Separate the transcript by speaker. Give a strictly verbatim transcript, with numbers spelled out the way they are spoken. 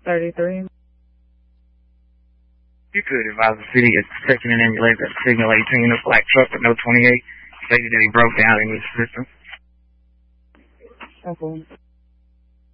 Speaker 1: thirty-three.
Speaker 2: You could advise the city of checking an ambulance at Signal eighteen, a black truck with no twenty-eight, stated that he broke down in his system.
Speaker 1: Okay.